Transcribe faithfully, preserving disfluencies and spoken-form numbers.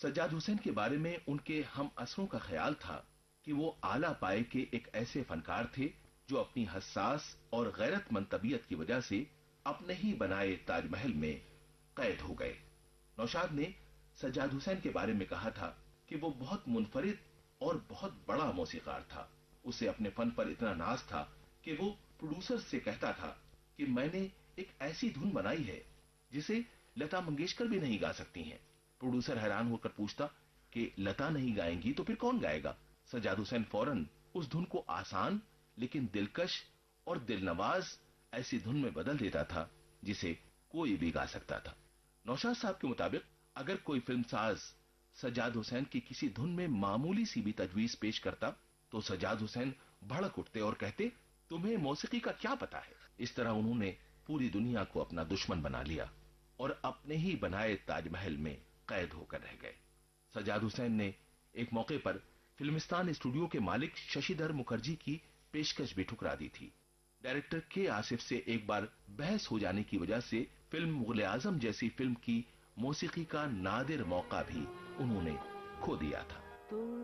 सज्जाद हुसैन के बारे में उनके हम असरों का ख्याल था कि वो आला पाए के एक ऐसे फनकार थे जो अपनी हसास और गैरतमंद तबीयत की वजह से अपने ही बनाए ताजमहल में कैद हो गए। नौशाद ने सज्जाद हुसैन के बारे में कहा था कि वो बहुत मुनफरिद और बहुत बड़ा मौसीकार था। उसे अपने फन पर इतना नाज था कि वो प्रोड्यूसर से कहता था कि मैंने एक ऐसी धुन बनाई है जिसे लता मंगेशकर भी नहीं गा सकती हैं। प्रोड्यूसर हैरान होकर पूछता कि लता नहीं गाएंगी तो फिर कौन गाएगा? सज्जाद हुसैन फौरन उस धुन को आसान लेकिन दिलकश और दिलनवाज ऐसी धुन में बदल देता था जिसे कोई भी गा सकता था। नौशाद साहब के मुताबिक अगर कोई फिल्मसाज सज्जाद हुसैन की किसी धुन में मामूली सी भी तजवीज पेश करता तो सज्जाद हुसैन भड़क उठते और कहते, तुम्हें मौसीकी का क्या पता है? इस तरह उन्होंने पूरी दुनिया को अपना दुश्मन बना लिया और अपने ही बनाए ताजमहल में कैद होकर रह गए। सज्जाद हुसैन ने एक मौके पर फिल्मिस्तान स्टूडियो के मालिक शशिधर मुखर्जी की पेशकश भी ठुकरा दी थी। डायरेक्टर के आसिफ से एक बार बहस हो जाने की वजह से फिल्म मुगल आजम जैसी फिल्म की मौसीकी का नादिर मौका भी उन्होंने खो दिया था।